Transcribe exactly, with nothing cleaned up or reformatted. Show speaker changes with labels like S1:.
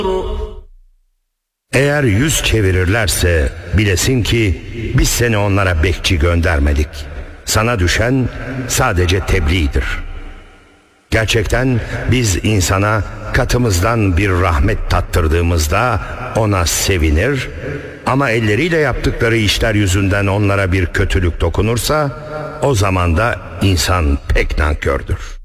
S1: Eğer yüz çevirirlerse bilesin ki biz seni onlara bekçi göndermedik. Sana düşen sadece tebliğdir. Gerçekten biz insana katımızdan bir rahmet tattırdığımızda ona sevinir, ama elleriyle yaptıkları işler yüzünden onlara bir kötülük dokunursa o zaman da insan pek nankördür.